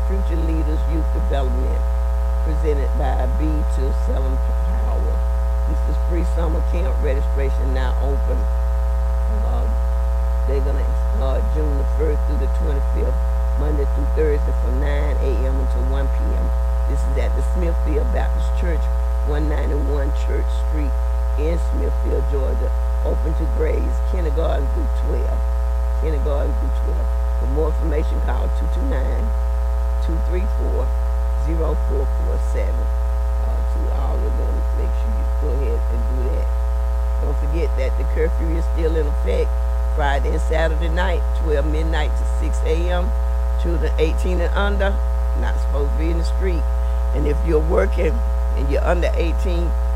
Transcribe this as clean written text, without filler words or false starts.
Future Leaders Youth Development, presented by B to 7 Power. This is free summer camp registration now open. They're going to start June the 1st through the 25th, Monday through Thursday from 9 a.m. until 1 p.m. This is at the Smithfield Baptist Church, 191 Church Street in Smithfield, Georgia. Open to grades kindergarten through 12. Kindergarten through 12. For more information, call 229-234-0447. To all of them, make sure you go ahead and do that. Don't forget that the curfew is still in effect. Friday and Saturday night, 12 midnight to 6 a.m. Children 18 and under, not supposed to be in the street. And if you're working and you're under 18,